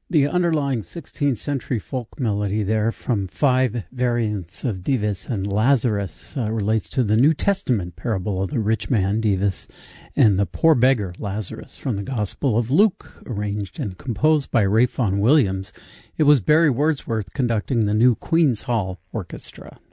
The underlying 16th century folk melody there from 5 variants of Dives and Lazarus relates to the New Testament parable of the rich man, Dives, and the poor beggar, Lazarus, from the Gospel of Luke, arranged and composed by Ralph Vaughan Williams. It was Barry Wordsworth conducting the new Queen's Hall Orchestra.